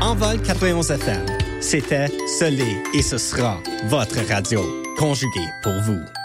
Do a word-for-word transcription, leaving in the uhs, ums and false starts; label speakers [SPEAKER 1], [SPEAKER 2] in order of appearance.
[SPEAKER 1] Envol quatre-vingt-onze F M. C'était, ce l'est et ce sera votre radio. Conjuguée pour vous.